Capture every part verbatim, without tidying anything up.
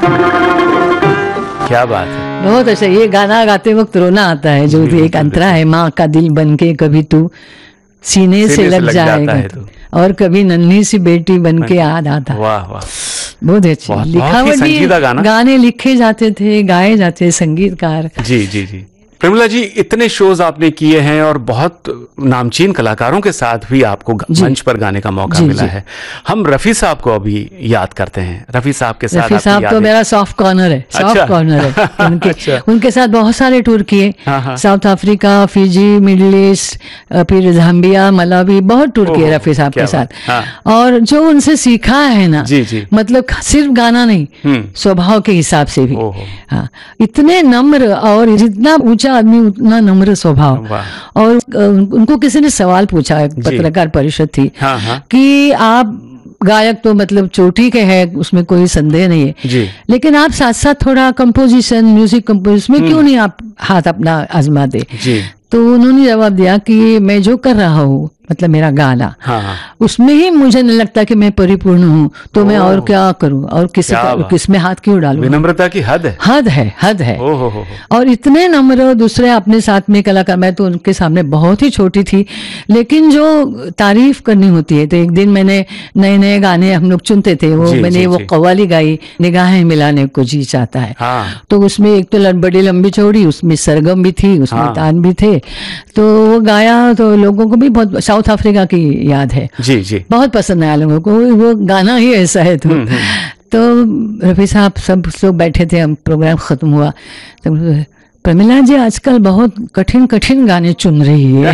क्या बात है, बहुत अच्छा। ये गाना गाते वक्त रोना आता है, जो एक अंतरा है, माँ का दिल बनके कभी तू सीने, सीने से लग, लग जाएगा है तो। और कभी नन्ही सी बेटी बनके याद आता। वाह वाह, बहुत अच्छे लिखावट भी, गाने लिखे जाते थे, गाए जाते थे, संगीतकार। जी जी जी। प्रेमिला जी, इतने शोज आपने किए हैं और बहुत नामचीन कलाकारों के साथ भी आपको मंच पर गाने का मौका मिला है। हम रफी साहब को अभी याद करते हैं। रफी साहब के साथ, रफी साहब तो मेरा सॉफ्ट कॉर्नर है, सॉफ्ट अच्छा? कॉर्नर है उनके अच्छा। उनके साथ बहुत सारे टूर किए, south Africa, Fiji, middle east, फिर जाम्बिया, मलावी, बहुत टूर किए रफी साहब के साथ। हाँ। और जो उनसे सीखा है ना, जी जी। मतलब सिर्फ गाना नहीं, स्वभाव के हिसाब से भी। हाँ, इतने नम्र, और जितना ऊंचा आदमी उतना नम्र स्वभाव। और उनको किसी ने सवाल पूछा, पत्रकार परिषद थी, हाँ हाँ। कि आप गायक तो मतलब चोटी के हैं, उसमें कोई संदेह नहीं है जी। लेकिन आप साथ साथ थोड़ा कंपोजिशन, म्यूजिक कंपोजिशन में क्यों नहीं आप हाथ अपना आजमा दे जी। तो उन्होंने जवाब दिया कि मैं जो कर रहा हूँ, मतलब मेरा गाना, हाँ। उसमें ही मुझे नहीं लगता कि मैं परिपूर्ण हूँ, तो मैं और क्या करूँ, और किसी किस में हाथ क्यों डालूं। विनम्रता की हद है, हद है, हद है। ओ हो हो। और इतने नम्र, दूसरे अपने साथ में कलाकार, मैं तो उनके सामने बहुत ही छोटी थी, लेकिन जो तारीफ करनी होती है, तो एक दिन मैंने नए नए गाने हम लोग चुनते थे, वो जी, मैंने जी, वो जी। कव्वाली गाई, निगाहें मिलाने को जी चाहता है। हाँ। तो उसमें एक तो बड़ी लंबी चौड़ी, उसमें सरगम भी थी, उसमें हाँ। तान भी थे, तो वो गाया, तो लोगों को भी बहुत, साउथ अफ्रीका की याद है जी जी, बहुत पसंद आया लोगों को, वो गाना ही ऐसा है। तो तो रफी साहब सब लोग बैठे थे, हम प्रोग्राम खत्म हुआ, तो प्रमिला जी आजकल बहुत कठिन कठिन गाने चुन रही है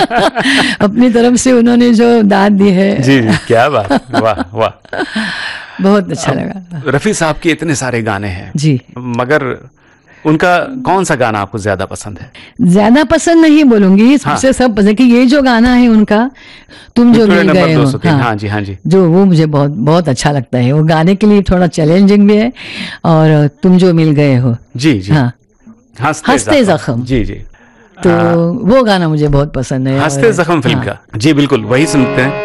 अपनी तरफ से उन्होंने जो दाद दी है जी, जी क्या बात, वाह वाह, बहुत अच्छा लगा। रफी साहब के इतने सारे गाने हैं जी, मगर उनका कौन सा गाना आपको ज्यादा पसंद है? ज्यादा पसंद नहीं बोलूंगी, सबसे हाँ। सब पसंद कि ये जो गाना है उनका, तुम जो मिल गए हो, हाँ, हाँ जी हाँ जी, जो वो मुझे बहुत बहुत अच्छा लगता है। वो गाने के लिए थोड़ा चैलेंजिंग भी है, और तुम जो मिल गए हो जी जी, हाँ, हंसते, हंसते जख्म जी जी, तो वो गाना मुझे बहुत पसंद है। हंसते जख्म फिल्म का, जी बिल्कुल वही सुनते हैं।